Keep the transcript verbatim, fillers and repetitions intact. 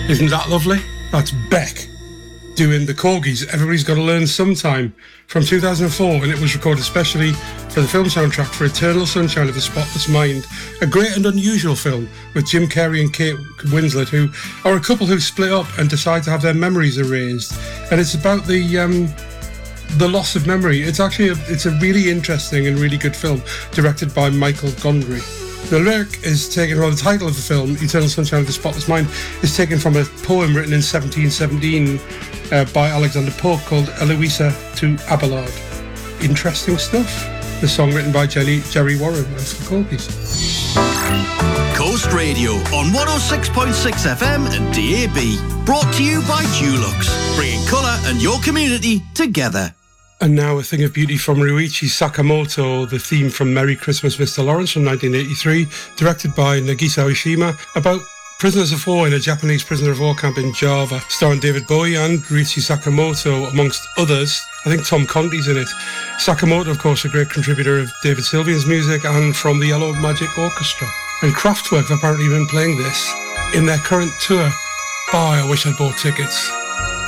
Isn't that lovely? That's Beck doing the Corgis, Everybody's Got to Learn Sometime, from two thousand four, and it was recorded especially for the film soundtrack for Eternal Sunshine of the Spotless Mind, a great and unusual film with Jim Carrey and Kate Winslet, who are a couple who split up and decide to have their memories erased, and it's about the um, the loss of memory. It's actually a, it's a really interesting and really good film, directed by Michael Gondry. The lyric is taken, or the title of the film, Eternal Sunshine of the Spotless Mind, is taken from a poem written in seventeen seventeen uh, by Alexander Pope called Eloisa to Abelard. Interesting stuff. The song written by Jerry, Jerry Warren of the Corgis. Coast Radio on one oh six point six F M and D A B. Brought to you by Dulux, bringing colour and your community together. And now a thing of beauty from Ryuichi Sakamoto, the theme from Merry Christmas, Mister Lawrence from nineteen eighty-three, directed by Nagisa Oshima, about prisoners of war in a Japanese prisoner of war camp in Java, starring David Bowie and Ryuichi Sakamoto, amongst others. I think Tom Conti's in it. Sakamoto, of course, a great contributor of David Sylvian's music and from the Yellow Magic Orchestra. And Kraftwerk have apparently been playing this in their current tour. Boy, I wish I'd bought tickets.